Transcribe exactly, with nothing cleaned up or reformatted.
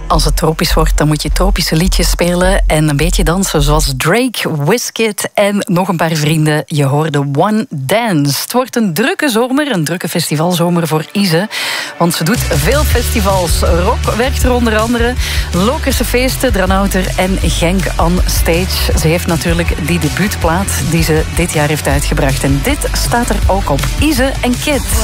Als het tropisch wordt, dan moet je tropische liedjes spelen en een beetje dansen, zoals Drake, Wizkid en nog een paar vrienden. Je hoorde One Dance. Het wordt een drukke zomer, een drukke festivalzomer voor Ize, want ze doet veel festivals. Rock werkt er onder andere, Lokerse Feesten, Dranouter en Genk on Stage. Ze heeft natuurlijk die debuutplaat die ze dit jaar heeft uitgebracht. En dit staat er ook op. Ize en Kid.